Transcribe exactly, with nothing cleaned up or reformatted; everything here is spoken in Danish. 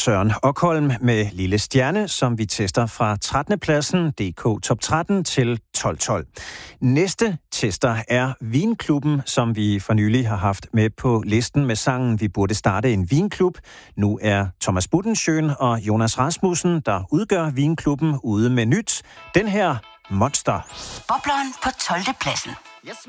Søren Okholm med Lille Stjerne, som vi tester fra trettende pladsen, D K Top tretten til tolv tolv. Næste tester er Vinklubben, som vi for nylig har haft med på listen med sangen Vi burde starte en vinklub. Nu er Thomas Budensjøen og Jonas Rasmussen, der udgør Vinklubben, ude med nyt. Den her Monster. Bobleren på tolvte pladsen. Yes,